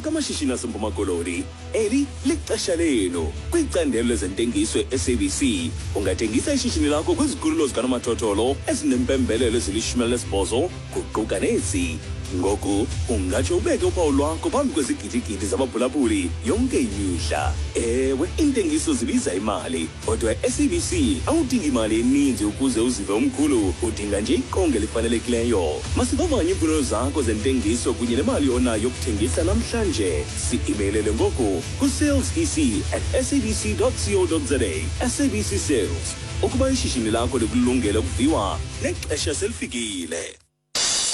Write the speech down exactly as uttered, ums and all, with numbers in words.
onke amashishini aseMpuma Koloni. Eli lixesha lenu kwicandelo lezentengiso e-S A B C. Ungathengisa ishishini lakho kwizikhululo zikanomathotholo ezinempembelelo ezilishumi elinesibhozo kuquka nezi. Ngoku ungatsho ubeke uphawu lwakho phambi kwezigidigidi zabaphulaphuli yonke imihla. Ewe, intengiso zibiza imali, kodwa e-S A B C awudingi imali eninzi ukuze uzive umkhulu, udinga nje iqonga elifanelekileyo. Masivavanye iimfuno zakho zentengiso kunye nemali onayo yokuthengisa namhlanje. Si-imeilele ngoku ku-salesec at sabc dot co dot za. S A B C Sales, ukuba ishishini lakho likulungele ukuviwa, nexesha selifikile.